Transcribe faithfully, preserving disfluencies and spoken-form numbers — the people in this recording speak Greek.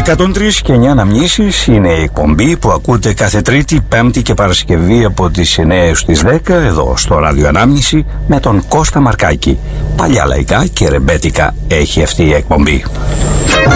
εκατόν τρία και εννιά Αναμνήσεις είναι η εκπομπή που ακούτε κάθε Τρίτη, Πέμπτη και Παρασκευή από τις εννιά στις δέκα εδώ στο Ράδιο Ανάμνηση με τον Κώστα Μαρκάκη. Παλιά λαϊκά και ρεμπέτικα έχει αυτή η εκπομπή.